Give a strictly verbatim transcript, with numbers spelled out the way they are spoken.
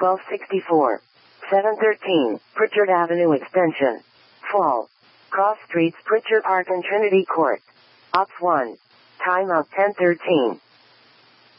twelve sixty-four. seven thirteen, Pritchard Avenue Extension. Fall. Cross Streets, Pritchard Park and Trinity Court. Ops one. Time out ten thirteen.